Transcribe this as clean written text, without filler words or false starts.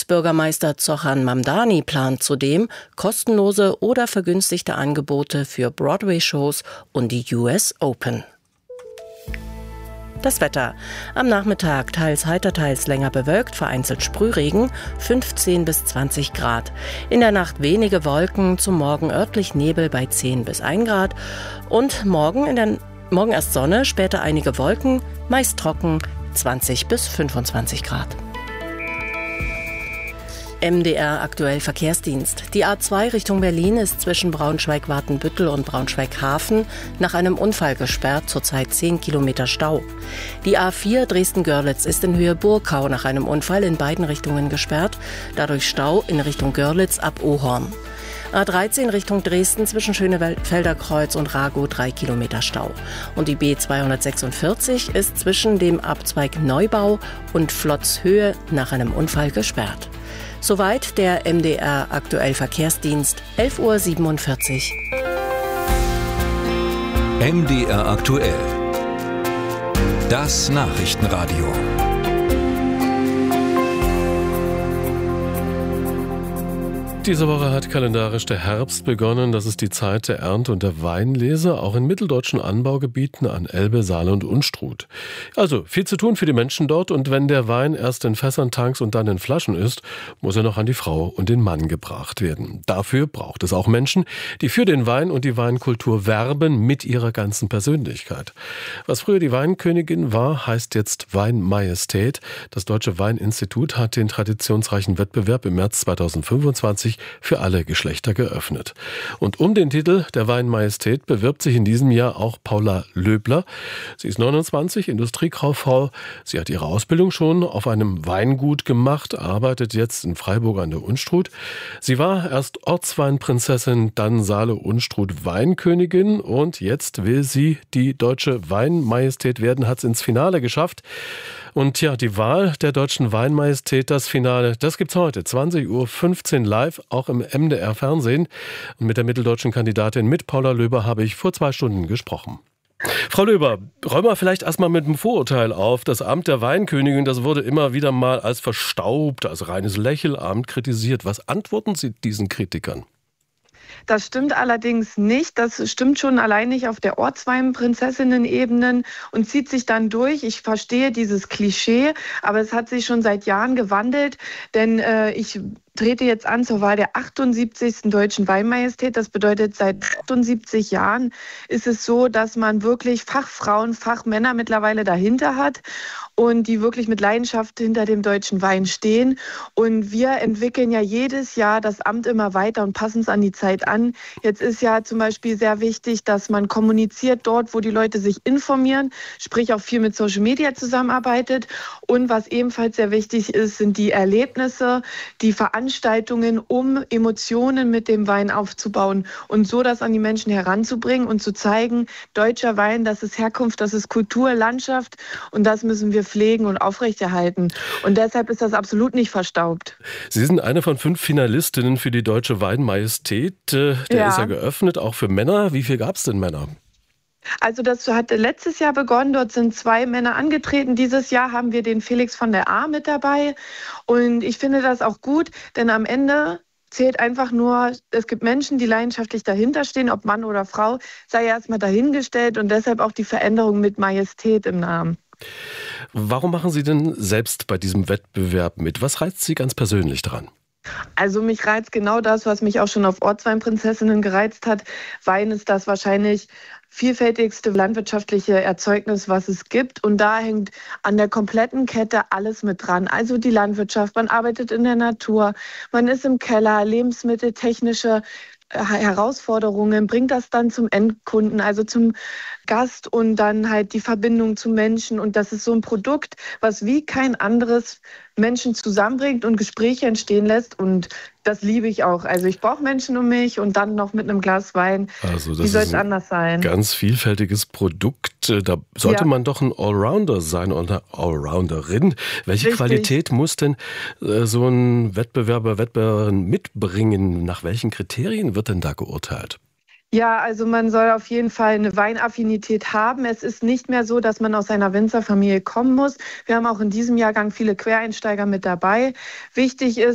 Ex-Bürgermeister Zoran Mamdani plant zudem kostenlose oder vergünstigte Angebote für Broadway-Shows und die US Open. Das Wetter. Am Nachmittag teils heiter, teils länger bewölkt, vereinzelt Sprühregen, 15 bis 20 Grad. In der Nacht wenige Wolken, zum Morgen örtlich Nebel bei 10 bis 1 Grad. Und morgen erst Sonne, später einige Wolken, meist trocken, 20 bis 25 Grad. MDR aktuell Verkehrsdienst. Die A2 Richtung Berlin ist zwischen Braunschweig-Watenbüttel und Braunschweig-Hafen nach einem Unfall gesperrt, zurzeit 10 Kilometer Stau. Die A4 Dresden-Görlitz ist in Höhe Burgkau nach einem Unfall in beiden Richtungen gesperrt, dadurch Stau in Richtung Görlitz ab Ohorn. A13 Richtung Dresden zwischen Schönefelder Kreuz und Ragow 3 Kilometer Stau. Und die B246 ist zwischen dem Abzweig Neubau und Flotzhöhe nach einem Unfall gesperrt. Soweit der MDR aktuell Verkehrsdienst, 11:47 Uhr. MDR aktuell. Das Nachrichtenradio. Diese Woche hat kalendarisch der Herbst begonnen. Das ist die Zeit der Ernte und der Weinlese, auch in mitteldeutschen Anbaugebieten an Elbe, Saale und Unstrut. Also viel zu tun für die Menschen dort, und wenn der Wein erst in Fässern, Tanks und dann in Flaschen ist, muss er noch an die Frau und den Mann gebracht werden. Dafür braucht es auch Menschen, die für den Wein und die Weinkultur werben mit ihrer ganzen Persönlichkeit. Was früher die Weinkönigin war, heißt jetzt Weinmajestät. Das Deutsche Weininstitut hat den traditionsreichen Wettbewerb im März 2025 für alle Geschlechter geöffnet. Und um den Titel der Weinmajestät bewirbt sich in diesem Jahr auch Paula Löbler. Sie ist 29, Industriekauffrau. Sie hat ihre Ausbildung schon auf einem Weingut gemacht, arbeitet jetzt in Freiburg an der Unstrut. Sie war erst Ortsweinprinzessin, dann Saale-Unstrut Weinkönigin, und jetzt will sie die deutsche Weinmajestät werden, hat es ins Finale geschafft. Und ja, die Wahl der deutschen Weinmajestät, das Finale, das gibt's heute, 20:15 Uhr live, auch im MDR Fernsehen. Und mit der mitteldeutschen Kandidatin, mit Paula Löber, habe ich vor 2 Stunden gesprochen. Frau Löber, räumen wir vielleicht erstmal mit dem Vorurteil auf. Das Amt der Weinkönigin, das wurde immer wieder mal als verstaubt, als reines Lächelamt kritisiert. Was antworten Sie diesen Kritikern? Das stimmt allerdings nicht. Das stimmt schon allein nicht auf der Ortsweinprinzessinnen-Ebene und zieht sich dann durch. Ich verstehe dieses Klischee, aber es hat sich schon seit Jahren gewandelt, denn ich trete jetzt an zur Wahl der 78. Deutschen Weinmajestät. Das bedeutet, seit 78 Jahren ist es so, dass man wirklich Fachfrauen, Fachmänner mittlerweile dahinter hat und die wirklich mit Leidenschaft hinter dem deutschen Wein stehen. Und wir entwickeln ja jedes Jahr das Amt immer weiter und passen es an die Zeit an. Jetzt ist ja zum Beispiel sehr wichtig, dass man kommuniziert dort, wo die Leute sich informieren, sprich auch viel mit Social Media zusammenarbeitet. Und was ebenfalls sehr wichtig ist, sind die Erlebnisse, die Veranstaltungen, um Emotionen mit dem Wein aufzubauen und so das an die Menschen heranzubringen und zu zeigen, deutscher Wein, das ist Herkunft, das ist Kultur, Landschaft, und das müssen wir pflegen und aufrechterhalten. Und deshalb ist das absolut nicht verstaubt. Sie sind eine von 5 Finalistinnen für die Deutsche Weinmajestät. Der ist ja geöffnet, auch für Männer. Wie viel gab es denn Männer? Also das hat letztes Jahr begonnen, dort sind 2 Männer angetreten. Dieses Jahr haben wir den Felix von der A mit dabei. Und ich finde das auch gut, denn am Ende zählt einfach nur, es gibt Menschen, die leidenschaftlich dahinter stehen, ob Mann oder Frau, sei erstmal dahingestellt, und deshalb auch die Veränderung mit Majestät im Namen. Warum machen Sie denn selbst bei diesem Wettbewerb mit? Was reizt Sie ganz persönlich daran? Also mich reizt genau das, was mich auch schon auf Ortsweinprinzessinnen gereizt hat. Wein ist das wahrscheinlich vielfältigste landwirtschaftliche Erzeugnis, was es gibt. Und da hängt an der kompletten Kette alles mit dran. Also die Landwirtschaft, man arbeitet in der Natur, man ist im Keller, lebensmitteltechnische Herausforderungen, bringt das dann zum Endkunden, also zum Gast, und dann halt die Verbindung zu Menschen. Und das ist so ein Produkt, was wie kein anderes Menschen zusammenbringt und Gespräche entstehen lässt. Und das liebe ich auch. Also ich brauche Menschen um mich, und dann noch mit einem Glas Wein. Also das wie soll es anders sein? Ganz vielfältiges Produkt. Da sollte man doch ein Allrounder sein oder Allrounderin. Welche Qualität muss denn so ein Wettbewerber, Wettbewerberin mitbringen? Nach welchen Kriterien wird denn da geurteilt? Ja, also man soll auf jeden Fall eine Weinaffinität haben. Es ist nicht mehr so, dass man aus einer Winzerfamilie kommen muss. Wir haben auch in diesem Jahrgang viele Quereinsteiger mit dabei. Wichtig ist,